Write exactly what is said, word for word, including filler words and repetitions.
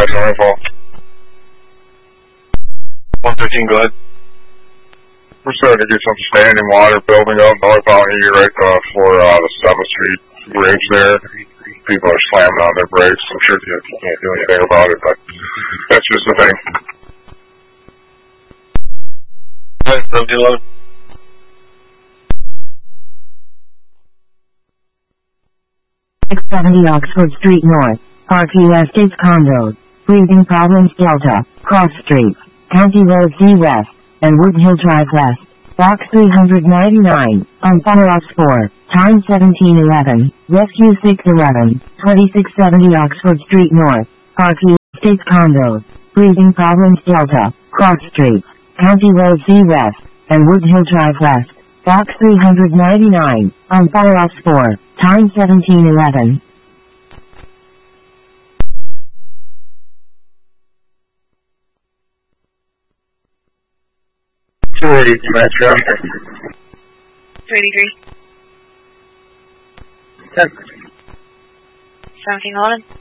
That's our info. one thirteen, go ahead. We're starting to get some standing water building up north out here right uh, for uh, the seventh Street Bridge there. People are slamming on their brakes. I'm sure you can't do anything about it, but that's just the thing. seventeen eleven. six seventy Oxford Street North, R P S Estates Condos, Breathing Problems Delta, Cross Street, County Road Z West, and Woodhill Drive West, Box three ninety-nine, on follow-ups four, time seventeen eleven, Rescue six eleven, twenty-six seventy Oxford Street North, R P S Estates Condos, Breathing Problems Delta, Cross Street, County Road Z West, and Woodhill Drive West, Box three ninety-nine, on follow-ups four, time seventeen eleven. two eighty, Metro. two eighty-three. ten. seventeen eleven.